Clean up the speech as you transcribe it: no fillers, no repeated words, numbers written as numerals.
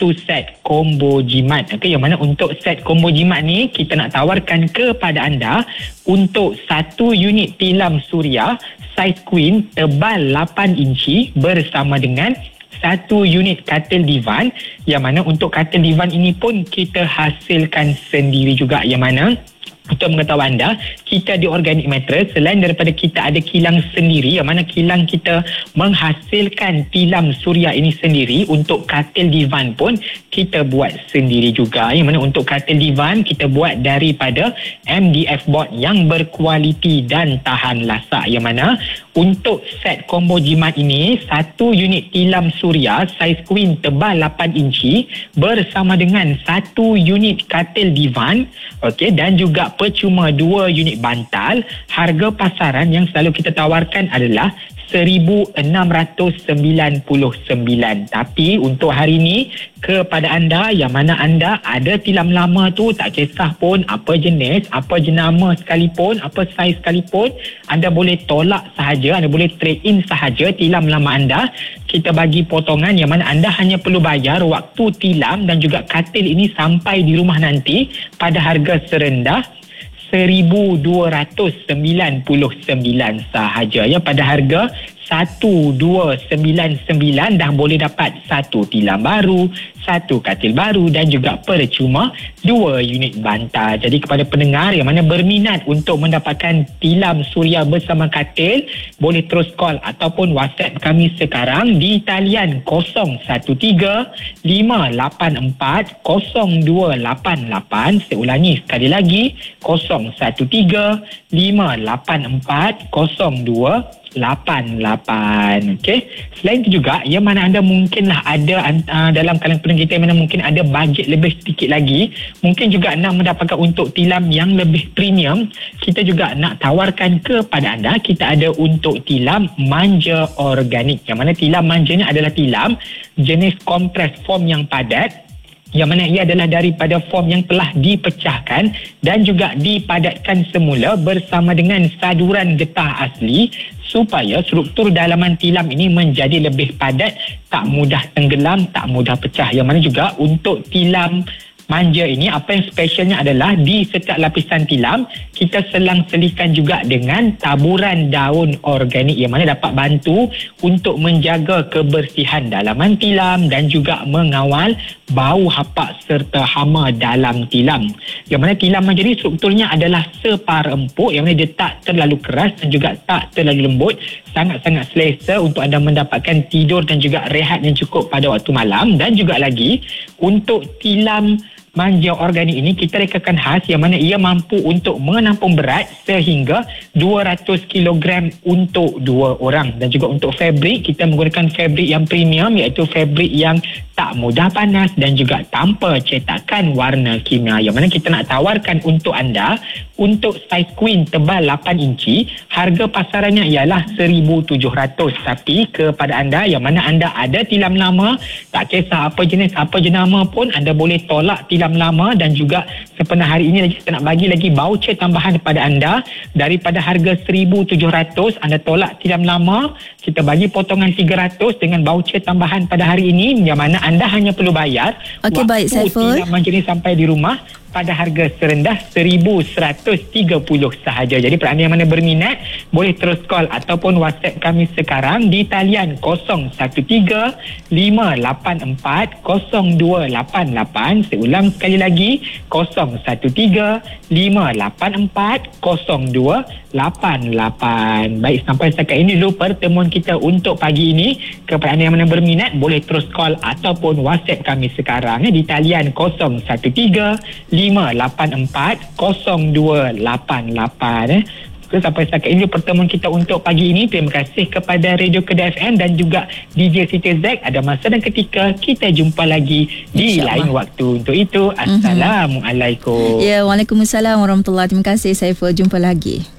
satu set combo jimat. Okey, yang mana untuk set combo jimat ni kita nak tawarkan kepada anda untuk satu unit tilam suria saiz queen tebal 8 inci bersama dengan satu unit katil divan, yang mana untuk katil divan ini pun kita hasilkan sendiri juga, yang mana untuk mengetahui anda, kita di Organic Mattress selain daripada kita ada kilang sendiri, yang mana kilang kita menghasilkan tilam suria ini sendiri, untuk katil divan pun kita buat sendiri juga, yang mana untuk katil divan kita buat daripada MDF board yang berkualiti dan tahan lasak, yang mana untuk set combo jimat ini satu unit tilam suria saiz queen tebal 8 inci bersama dengan satu unit katil divan, okey, dan juga percuma 2 unit bantal. Harga pasaran yang selalu kita tawarkan adalah RM1,699. Tapi untuk hari ini kepada anda yang mana anda ada tilam lama tu, tak kisah pun apa jenis, apa jenama sekalipun, apa saiz sekalipun, anda boleh tolak sahaja, anda boleh trade in sahaja tilam lama anda. Kita bagi potongan yang mana anda hanya perlu bayar waktu tilam dan juga katil ini sampai di rumah nanti pada harga serendah RM1,299 sahaja, ya, pada harga 1,299 dah boleh dapat satu tilam baru, satu katil baru dan juga percuma 2 unit bantal. Jadi kepada pendengar yang mana berminat untuk mendapatkan tilam suria bersama katil, boleh terus call ataupun WhatsApp kami sekarang di talian 013-584-0288. Saya ulangi sekali lagi, 013-584-0288. Okey. Selain itu juga, yang mana anda mungkinlah ada dalam kalangan pendengar kita yang mana mungkin ada bajet lebih sedikit lagi, mungkin juga nak mendapatkan untuk tilam yang lebih premium, kita juga nak tawarkan kepada anda, kita ada untuk tilam manja organik, yang mana tilam manjanya adalah tilam jenis kompres foam yang padat, yang mana ia adalah daripada foam yang telah dipecahkan dan juga dipadatkan semula bersama dengan saduran getah asli, supaya struktur dalaman tilam ini menjadi lebih padat, tak mudah tenggelam, tak mudah pecah. Yang mana juga untuk tilam manja ini, apa yang specialnya adalah di setiap lapisan tilam kita selang-selikan juga dengan taburan daun organik, yang mana dapat bantu untuk menjaga kebersihan dalaman tilam dan juga mengawal bau hapak serta hama dalam tilam. Yang mana tilam manja ini strukturnya adalah separempuk, yang mana dia tak terlalu keras dan juga tak terlalu lembut, sangat-sangat selesa untuk anda mendapatkan tidur dan juga rehat yang cukup pada waktu malam. Dan juga lagi untuk tilam manja organik ini kita rekakan khas, yang mana ia mampu untuk menampung berat sehingga 200 kg untuk 2 orang. Dan juga untuk fabrik, kita menggunakan fabrik yang premium, iaitu fabrik yang tak mudah panas dan juga tanpa cetakan warna kimia. Yang mana kita nak tawarkan untuk anda untuk saiz queen tebal 8 inci, harga pasarannya ialah RM1,700. Tapi kepada anda yang mana anda ada tilam lama, tak kisah apa jenis, apa jenama pun, anda boleh tolak tilam lama. Dan juga sepanjang hari ini lagi kita nak bagi lagi voucher tambahan kepada anda. Daripada harga RM1,700 anda tolak tilam lama, kita bagi potongan RM300 dengan voucher tambahan pada hari ini, yang mana anda hanya perlu bayar Okey, baik, Saiful. tilam manja ini sampai di rumah pada harga serendah RM1,130 sahaja. Jadi pada anda yang mana berminat, boleh terus call ataupun WhatsApp kami sekarang di talian 013-584-0288. Saya ulang sekali lagi, 013-584-0288. Baik, sampai setakat ini dulu pertemuan kita untuk pagi ini. Kepada anda yang mana berminat, boleh terus call ataupun WhatsApp kami sekarang di talian 013-584-0288. Sampai setakat ini pertemuan kita untuk pagi ini. Terima kasih kepada Radio Kedah FM dan juga DJ Siti Zack. Ada masa dan ketika kita jumpa lagi di lain waktu. Untuk itu, Assalamualaikum. Ya, Waalaikumsalam warahmatullahi. Terima kasih Saiful. Jumpa lagi.